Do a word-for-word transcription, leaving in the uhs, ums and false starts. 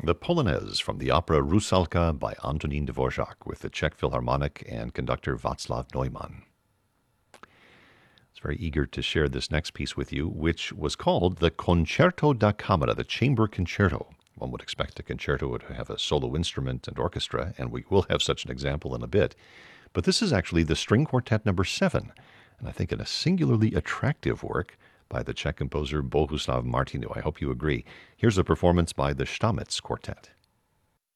The Polonaise from the opera Rusalka by Antonín Dvorak with the Czech Philharmonic and conductor Václav Neumann. I was very eager to share this next piece with you, which was called the Concerto da Camera, the Chamber Concerto. One would expect a concerto to have a solo instrument and orchestra, and we will have such an example in a bit. But this is actually the String Quartet number seven, and I think in a singularly attractive work by the Czech composer Bohuslav Martinu. I hope you agree. Here's a performance by the Stamitz Quartet.